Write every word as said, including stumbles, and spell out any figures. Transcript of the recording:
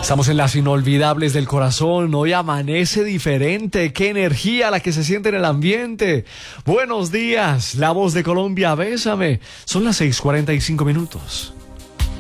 Estamos en las inolvidables del corazón. Hoy amanece diferente. Qué energía la que se siente en el ambiente. Buenos días, la voz de Colombia, bésame. Son las seis cuarenta y cinco minutos.